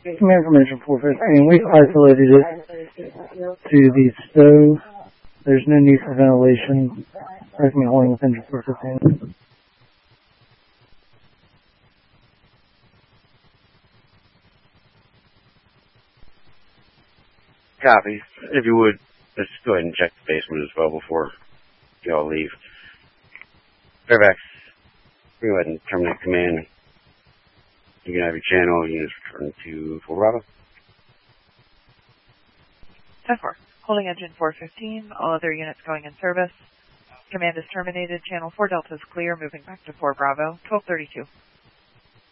Command from Engine 415. We've isolated it to the stove. There's no need for ventilation. Recommend holding with Engine 415. Copy. If you would, let's go ahead and check the basement as well before you all leave. Fairfax, go ahead and terminate command. You can have your channel. Units return to Fort Bravo. 10-4. Holding engine 415. All other units going in service. Command is terminated. Channel 4 Delta is clear. Moving back to 4 Bravo. 1232.